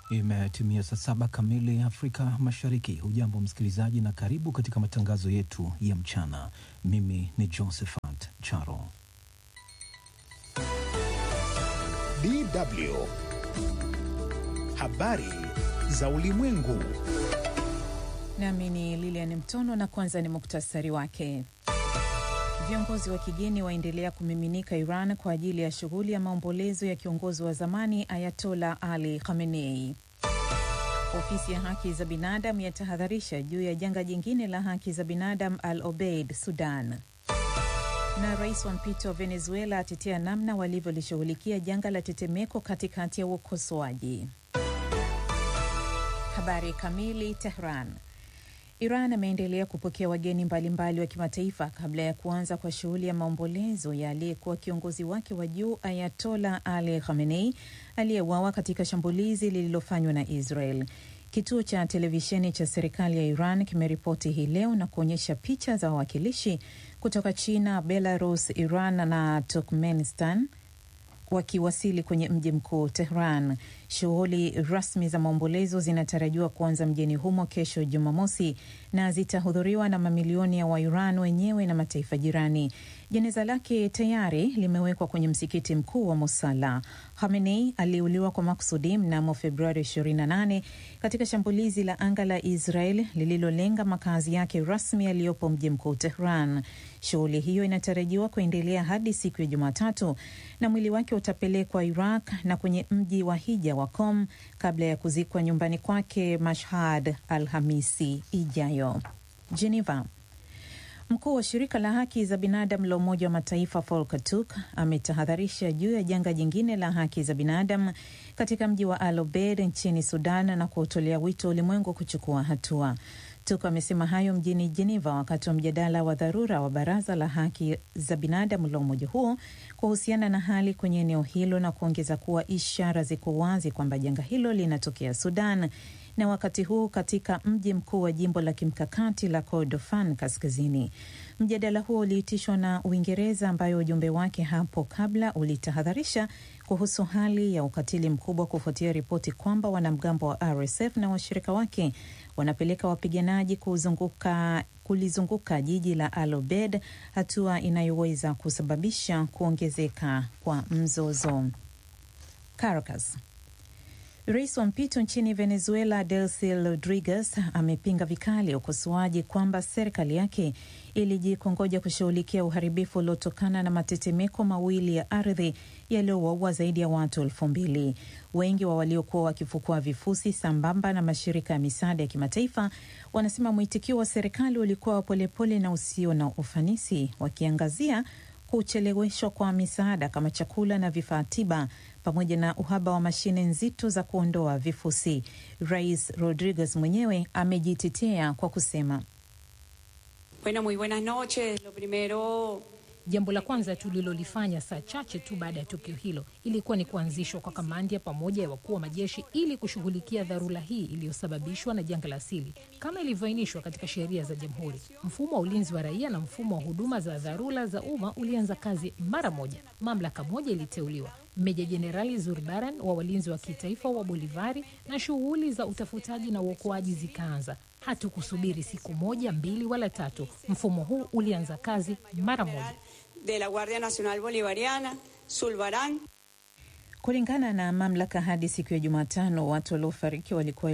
Imetimia saa 7 kamili Afrika Mashariki. Hujambo msikilizaji, na karibu katika matangazo yetu ya mchana. Mimi ni Josephat Charo. DW Habari za Ulimwengu. Nami ni Lilian Mtono, na kwanza ni muktasari wake. Viongozi wa kigeni waendelea kumiminika Iran kwa ajili ya shughuli ya maombolezo ya kiongozi wa zamani Ayatollah Ali Khamenei. Ofisi ya haki za binadamu yatahadharisha juu ya janga jingine la haki za binadamu Al Obeid, Sudan. Na rais wa mpito wa Venezuela atetea namna walivyolishughulikia janga la tetemeko katikati ya ukosoaji. Habari kamili. Tehran. Iran ameendelea kupokea wageni mbalimbali wa kimataifa kabla ya kuanza kwa shughuli ya maombolezo ya aliyekuwa kiongozi wake wa juu Ayatollah Ali Khamenei aliyeuawa katika shambulizi lililofanywa na Israel. Kituo cha televisheni cha serikali ya Iran kimeripoti hii leo na kuonyesha picha za wawakilishi kutoka China, Belarus, Iran na Turkmenistan wakiwasili kwenye mji mkuu Tehran. Shughuli rasmi za maombolezo zinatarajiwa kuanza mjini humo kesho Jumamosi na zitahudhuriwa na mamilioni ya Wairan wenyewe na mataifa jirani. Jeneza lake tayari limewekwa kwenye msikiti mkuu wa Musala. Khamenei aliuliwa kwa makusudi mnamo Februari 28 katika shambulizi la anga la Israel lililolenga makazi yake rasmi yaliyopo mji mkuu Tehran. Shughuli hiyo inatarajiwa kuendelea hadi siku ya Jumatatu na mwili wake utapelekwa Iraq na kwenye mji wa Hija wa Qom kabla ya kuzikwa nyumbani kwake Mashhad Alhamisi ijayo. Geneva. Mkuu wa shirika la haki za binadamu la Umoja wa Mataifa Volker Turk ametahadharisha juu ya janga jingine la haki za binadamu katika mji wa Al Obeid nchini Sudan na kuutolea wito ulimwengu kuchukua hatua. Turk amesema hayo mjini Geneva wakati wa mjadala wa dharura wa Baraza la Haki za Binadamu la umoja huo kuhusiana na hali kwenye eneo hilo, na kuongeza kuwa ishara ziko wazi kwamba janga hilo linatokea Sudan na wakati huu katika mji mkuu wa jimbo la kimkakati la Kordofan kaskazini. Mjadala huo uliitishwa na Uingereza, ambayo ujumbe wake hapo kabla ulitahadharisha kuhusu hali ya ukatili mkubwa kufuatia ripoti kwamba wanamgambo wa RSF na washirika wake wanapeleka wapiganaji kulizunguka jiji la Al Obeid, hatua inayoweza kusababisha kuongezeka kwa mzozo. Caracas. Rais wa mpito nchini Venezuela Delcy Rodriguez amepinga vikali ukosoaji kwamba serikali yake ilijikongoja kushughulikia uharibifu uliotokana na matetemeko mawili ya ardhi yaliyowaua zaidi ya watu 2,000. Wengi wa waliokuwa wakifukua vifusi sambamba na mashirika ya misaada ya kimataifa wanasema mwitikio wa serikali ulikuwa wa polepole na usio na ufanisi, wakiangazia kucheleweshwa kwa misaada kama chakula na vifaa tiba pamoja na uhaba wa mashine nzito za kuondoa vifusi. Rais Rodriguez mwenyewe amejitetea kwa kusema, Bueno, muy buenas noches. Lo primero, jambo la kwanza tulilolifanya saa chache tu baada ya tukio hilo ilikuwa ni kuanzishwa kwa kamandi ya pamoja ya wakuu wa majeshi ili kushughulikia dharura hii iliyosababishwa na janga la asili kama ilivyoainishwa katika sheria za jamhuri. Mfumo wa ulinzi wa raia na mfumo wa huduma za dharura za umma ulianza kazi mara moja. Mamlaka moja iliteuliwa, Meja Jenerali Zurbaran wa walinzi wa kitaifa wa Bolivari, na shughuli za utafutaji na uokoaji zikaanza. Hatukusubiri siku moja, 2 wala 3. Mfumo huu ulianza kazi mara moja. de la Guardia Nacional Bolivariana, Zulbarán. Kulingana na mamlaka, hadi siku ya Jumatano watu waliofariki walikuwa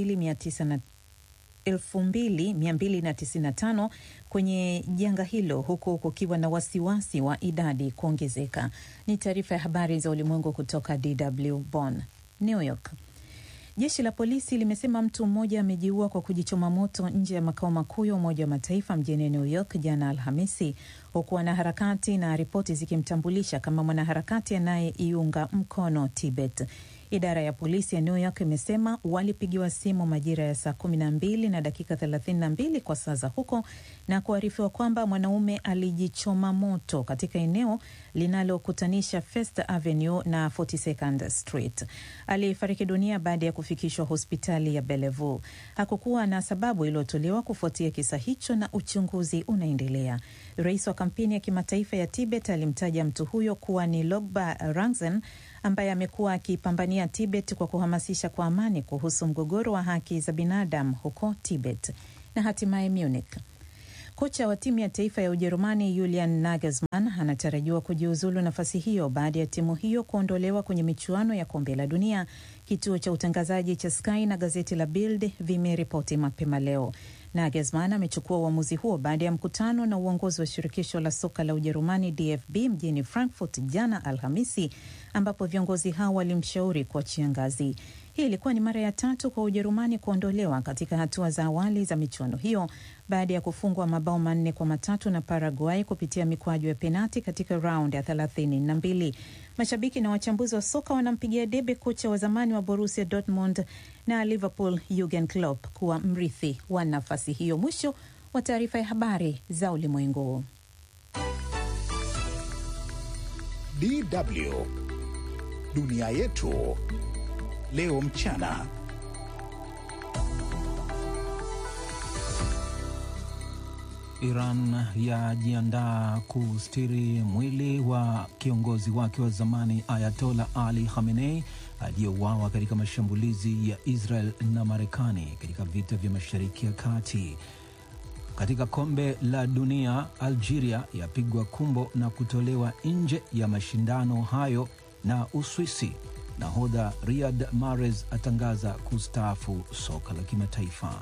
2,295 kwenye janga hilo, huku kukiwa na wasiwasi wa idadi kuongezeka. Ni taarifa ya habari za ulimwengu kutoka DW Bonn. New York. Jeshi la polisi limesema mtu mmoja amejiua kwa kujichoma moto nje ya makao makuu ya Umoja wa Mataifa mjini New York jana Alhamisi, huku wanaharakati na ripoti zikimtambulisha kama mwanaharakati anayeiunga mkono Tibet. Idara ya polisi ya New York imesema walipigiwa simu majira ya saa 12 na dakika 32 kwa saa za huko na kuarifiwa kwamba mwanaume alijichoma moto katika eneo linalokutanisha First Avenue na 42nd Street. Alifariki dunia baada ya kufikishwa hospitali ya Bellevue. Hakukuwa na sababu iliyotolewa kufuatia kisa hicho na uchunguzi unaendelea. Rais wa kampeni ya kimataifa ya Tibet alimtaja mtu huyo kuwa ni Logba Rangzen ambaye amekuwa akipambania Tibet kwa kuhamasisha kwa amani kuhusu mgogoro wa haki za binadamu huko Tibet. Na hatimaye Munich. Kocha wa timu ya taifa ya Ujerumani Julian Nagelsmann anatarajiwa kujiuzulu nafasi hiyo baada ya timu hiyo kuondolewa kwenye michuano ya kombe la dunia. Kituo cha utangazaji cha Sky na gazeti la Bild vimeripoti mapema leo. Nagelsmann amechukua uamuzi huo baada ya mkutano na uongozi wa shirikisho la soka la Ujerumani DFB mjini Frankfurt jana Alhamisi, ambapo viongozi hao walimshauri kuachia ngazi. Hii ilikuwa ni mara ya 3 kwa Ujerumani kuondolewa katika hatua za awali za michuano hiyo baada ya kufungwa mabao 4-3 na Paraguay kupitia mikwaju ya penati katika raundi ya 32. Mashabiki na wachambuzi wa soka wanampigia debe kocha wa zamani wa Borussia Dortmund na Liverpool Jurgen Klopp kuwa mrithi wa nafasi hiyo. Mwisho wa taarifa ya habari za ulimwengu. DW Dunia Yetu leo mchana. Iran yajiandaa kustiri mwili wa kiongozi wake wa zamani Ayatollah Ali Khamenei aliyeuawa katika mashambulizi ya Israel na Marekani katika vita vya Mashariki ya Kati. Katika kombe la dunia, Algeria yapigwa kumbo na kutolewa nje ya mashindano hayo na Uswisi. Nahodha Riyad Mahrez atangaza kustaafu soka la kimataifa.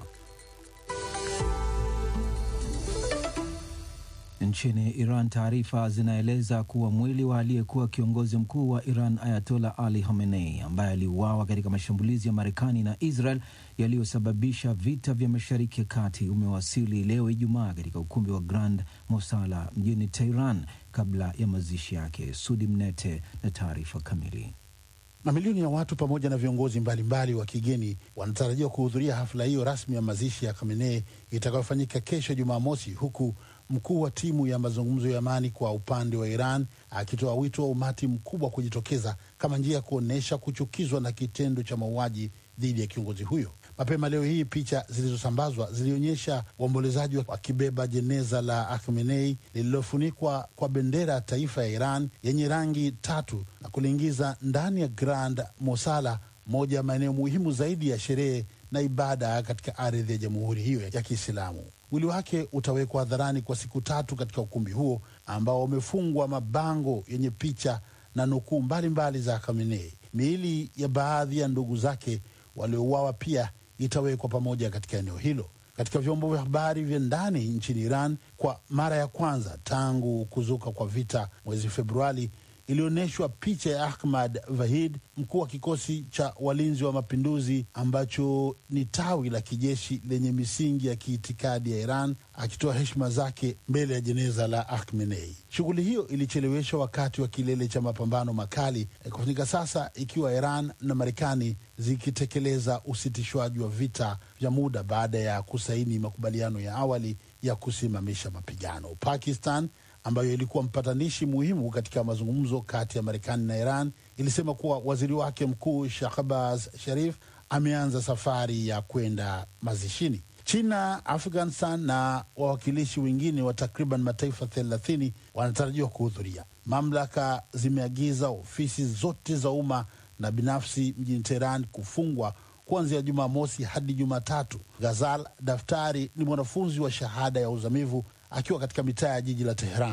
Nchini Iran, taarifa zinaeleza kuwa mwili wa aliyekuwa kiongozi mkuu wa Iran Ayatollah Ali Khamenei ambaye aliuawa katika mashambulizi ya Marekani na Israel yaliyosababisha vita vya Mashariki ya Kati umewasili leo Ijumaa katika ukumbi wa Grand Mosala mjini Tehran kabla ya mazishi yake. Sudi Mnete na taarifa kamili. Mamilioni ya watu pamoja na viongozi mbalimbali wa kigeni wanatarajiwa kuhudhuria hafla hiyo rasmi ya mazishi ya Khamenei itakayofanyika kesho Jumamosi, huku mkuu wa timu ya mazungumzo ya amani kwa upande wa Iran akitoa wito wa umati mkubwa kujitokeza kama njia ya kuonesha kuchukizwa na kitendo cha mauaji dhidi ya kiongozi huyo. Mapema leo hii picha zilizosambazwa zilionyesha waombolezaji wakibeba jeneza la Khamenei lililofunikwa kwa bendera ya taifa ya Iran yenye rangi 3 na kuliingiza ndani ya Grand Mosala, moja ya maeneo muhimu zaidi ya sherehe na ibada katika ardhi ya jamhuri hiyo ya Kiislamu. Mwili wake utawekwa hadharani kwa siku 3 katika ukumbi huo ambao umefungwa mabango yenye picha na nukuu mbalimbali za Khamenei. Miili ya baadhi ya ndugu zake waliouawa pia itawekwa pamoja katika eneo hilo. Katika vyombo vya habari vya ndani nchini Iran, kwa mara ya kwanza tangu kuzuka kwa vita mwezi Februari, ilionyeshwa picha ya Ahmad Vahid, mkuu wa kikosi cha walinzi wa mapinduzi ambacho ni tawi la kijeshi lenye misingi ya kiitikadi ya Iran, akitoa heshima zake mbele ya jeneza la Khamenei. Shughuli hiyo ilicheleweshwa wakati wa kilele cha mapambano makali kufanyika sasa, ikiwa Iran na Marekani zikitekeleza usitishwaji wa vita vya muda baada ya kusaini makubaliano ya awali ya kusimamisha mapigano. Pakistan, ambayo ilikuwa mpatanishi muhimu katika mazungumzo kati ya Marekani na Iran, ilisema kuwa waziri wake mkuu Shahbaz Sharif ameanza safari ya kwenda mazishini. China, Afghanistan na wawakilishi wengine wa takriban mataifa 30 wanatarajiwa kuhudhuria. Mamlaka zimeagiza ofisi zote za umma na binafsi mjini Tehran kufungwa kuanzia Jumamosi hadi Jumatatu. Ghazal Daftari ni mwanafunzi wa shahada ya uzamivu akiwa katika mitaa ya jiji la Tehran.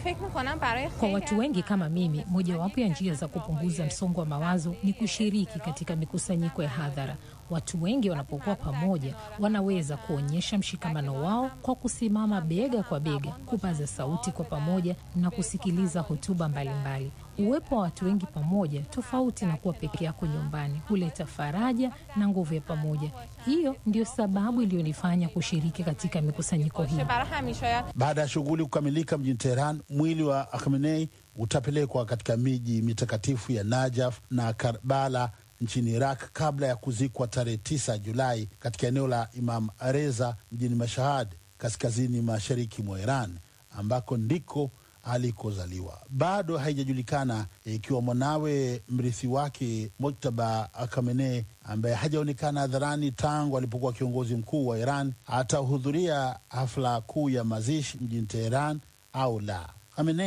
Kwa watu wengi kama mimi, mojawapo ya njia za kupunguza msongo wa mawazo ni kushiriki katika mikusanyiko ya hadhara. Watu wengi wanapokuwa pamoja wanaweza kuonyesha mshikamano wao kwa kusimama bega kwa bega, kupaza sauti kwa pamoja na kusikiliza hotuba mbalimbali. Uwepo wa watu wengi pamoja, tofauti na kuwa peke yako nyumbani, huleta faraja na nguvu ya pamoja. Hiyo ndio sababu iliyonifanya kushiriki katika mikusanyiko hii. Baada ya shughuli kukamilika mjini Tehran, mwili wa Khamenei utapelekwa katika miji mitakatifu ya Najaf na Karbala nchini Iraq kabla ya kuzikwa tarehe 9 Julai katika eneo la Imam Reza mjini Mashhad, kaskazini mashariki mwa Iran, ambako ndiko alikozaliwa. Bado haijajulikana ikiwa mwanawe mrithi wake Mojtaba Khamenei, ambaye hajaonekana hadharani tangu alipokuwa kiongozi mkuu wa Iran, atahudhuria hafla kuu ya mazishi mjini Tehran au la. Khamenei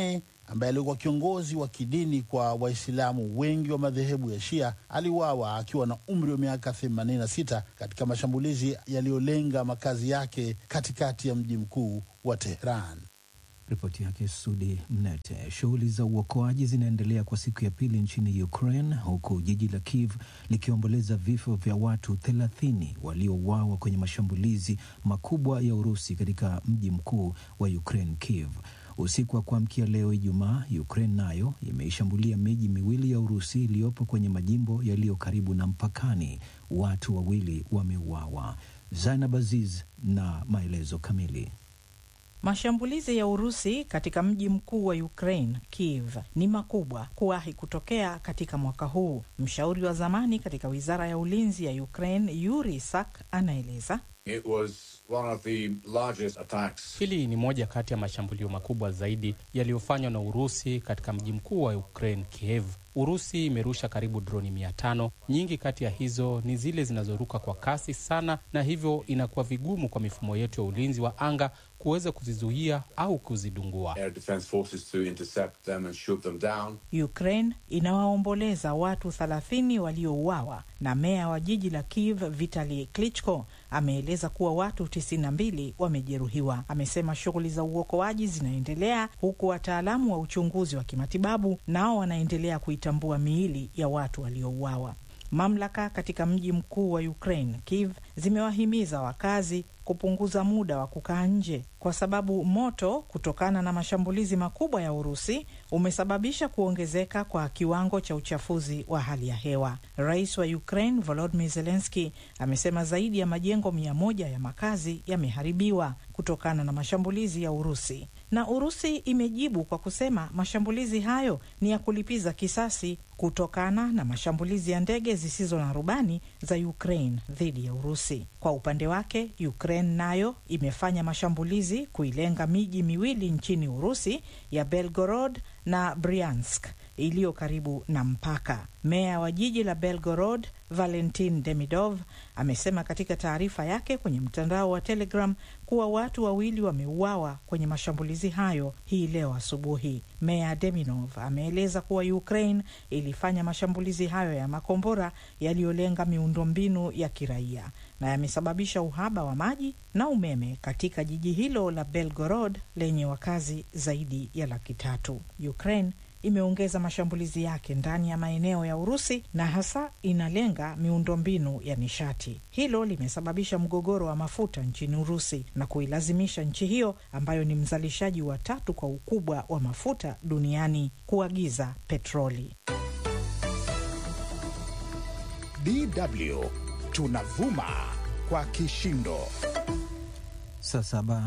ambaye alikuwa kiongozi wa kidini kwa Waislamu wengi wa madhehebu ya Shia, aliuawa akiwa na umri wa miaka 86 katika mashambulizi yaliyolenga makazi yake katikati ya mji mkuu wa Tehran. Ripoti yake Sudi Mnete. Shughuli za uokoaji zinaendelea kwa siku ya pili nchini Ukraine, huku jiji la Kiev likiomboleza vifo vya watu 30 waliouawa kwenye mashambulizi makubwa ya Urusi katika mji mkuu wa Ukraine, Kiev. Usiku wa kuamkia leo Ijumaa, Ukraine nayo imeishambulia miji miwili ya Urusi iliyopo kwenye majimbo yaliyo karibu na mpakani. Watu 2 wameuawa. Zainab Aziz na maelezo kamili. Mashambulizi ya Urusi katika mji mkuu wa Ukraine, Kiev, ni makubwa kuwahi kutokea katika mwaka huu. Mshauri wa zamani katika Wizara ya Ulinzi ya Ukraine, Yuri Sak, anaeleza. It was one of the largest attacks. Hili ni moja kati ya mashambulio makubwa zaidi yaliyofanywa na Urusi katika mji mkuu wa Ukraine, Kiev. Urusi imerusha karibu droni 500. Nyingi kati ya hizo ni zile zinazoruka kwa kasi sana, na hivyo inakuwa vigumu kwa mifumo yetu ya ulinzi wa anga kuweza kuzizuia au kuzidungua. Air defense forces to intercept them and shoot them down. Ukraine inawaomboleza watu 30 waliouawa, na meya wa jiji la Kiev, Vitali Klitschko, ameeleza kuwa watu 92 wamejeruhiwa. Amesema shughuli za uokoaji zinaendelea, huku wataalamu wa uchunguzi wa kimatibabu nao wanaendelea kuitambua miili ya watu waliouawa. Mamlaka katika mji mkuu wa Ukraine, Kiev, zimewahimiza wakazi kupunguza muda wa kukaa nje kwa sababu moto kutokana na mashambulizi makubwa ya Urusi umesababisha kuongezeka kwa kiwango cha uchafuzi wa hali ya hewa. Rais wa Ukraine, Volodymyr Zelensky, amesema zaidi ya majengo 100 ya makazi yameharibiwa kutokana na mashambulizi ya Urusi. Na Urusi imejibu kwa kusema mashambulizi hayo ni ya kulipiza kisasi kutokana na mashambulizi ya ndege zisizo na rubani za Ukraine dhidi ya Urusi. Kwa upande wake, Ukraine nayo imefanya mashambulizi kuilenga miji miwili nchini Urusi ya Belgorod na Bryansk iliyo karibu na mpaka. Meya wa jiji la Belgorod, Valentin Demidov, amesema katika taarifa yake kwenye mtandao wa Telegram kuwa watu 2 wameuawa kwenye mashambulizi hayo hii leo asubuhi. Meya Demidov ameeleza kuwa Ukraine ilifanya mashambulizi hayo ya makombora yaliyolenga miundombinu ya kiraia na yamesababisha uhaba wa maji na umeme katika jiji hilo la Belgorod lenye wakazi zaidi ya 300,000. Ukraine imeongeza mashambulizi yake ndani ya maeneo ya Urusi na hasa inalenga miundombinu ya nishati. Hilo limesababisha mgogoro wa mafuta nchini Urusi na kuilazimisha nchi hiyo ambayo ni mzalishaji wa 3 kwa ukubwa wa mafuta duniani kuagiza petroli. DW tunavuma kwa kishindo. Saa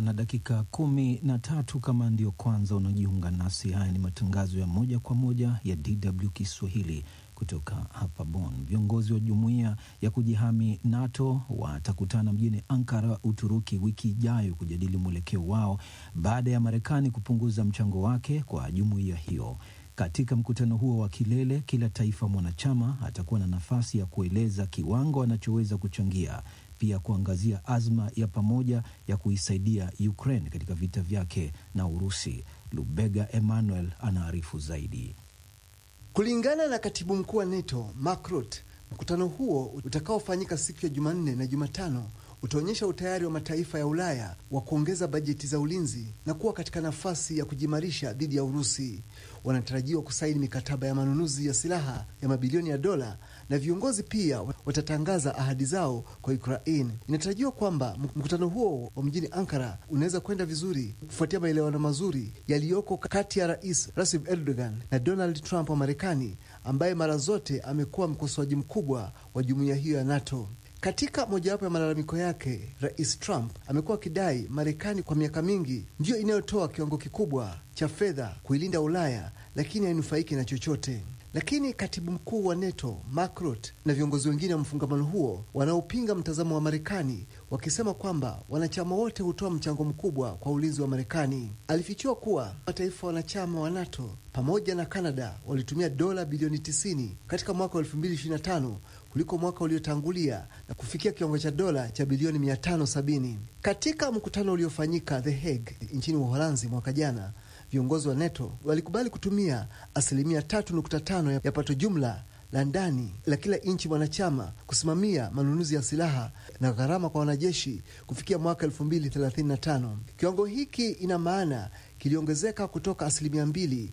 7:13 kama ndio kwanza unajiunga nasi, haya ni matangazo ya moja kwa moja ya DW Kiswahili kutoka hapa Bonn. Viongozi wa jumuiya ya kujihami NATO watakutana mjini Ankara, Uturuki, wiki ijayo kujadili mwelekeo wao baada ya Marekani kupunguza mchango wake kwa jumuiya hiyo. Katika mkutano huo wa kilele, kila taifa mwanachama atakuwa na nafasi ya kueleza kiwango anachoweza kuchangia, pia kuangazia azma ya pamoja ya kuisaidia Ukraine katika vita vyake na Urusi. Lubega Emmanuel anaarifu zaidi. Kulingana na katibu mkuu wa NATO, Mark Rutte, mkutano huo utakaofanyika siku ya Jumanne na Jumatano utaonyesha utayari wa mataifa ya Ulaya wa kuongeza bajeti za ulinzi na kuwa katika nafasi ya kujimarisha dhidi ya Urusi. Wanatarajiwa kusaini mikataba ya manunuzi ya silaha ya mabilioni ya dola, na viongozi pia watatangaza ahadi zao kwa Ukraine. Inatarajiwa kwamba mkutano huo wa mjini Ankara unaweza kwenda vizuri kufuatia maelewano mazuri yaliyoko kati ya Rais Recep Erdogan na Donald Trump wa Marekani, ambaye mara zote amekuwa mkosoaji mkubwa wa jumuiya hiyo ya NATO. Katika mojawapo ya malalamiko yake, Rais Trump amekuwa akidai Marekani kwa miaka mingi ndiyo inayotoa kiwango kikubwa cha fedha kuilinda Ulaya, lakini hainufaiki na chochote. Lakini katibu mkuu wa NATO Mark Rutte na viongozi wengine wa mfungamano huo wanaopinga mtazamo wa Marekani, wakisema kwamba wanachama wote hutoa mchango mkubwa kwa ulinzi wa Marekani. Alifichua kuwa mataifa wanachama wa NATO pamoja na Canada walitumia dola bilioni 90 katika mwaka 2025 kuliko mwaka uliotangulia na kufikia kiwango cha dola cha bilioni 570. Katika mkutano uliofanyika The Hague nchini Uholanzi mwaka jana, Viongozi wa NATO walikubali kutumia 3.5% ya pato jumla la ndani la kila nchi mwanachama kusimamia manunuzi ya silaha na gharama kwa wanajeshi kufikia mwaka 2035. Kiwango hiki ina maana kiliongezeka kutoka 2%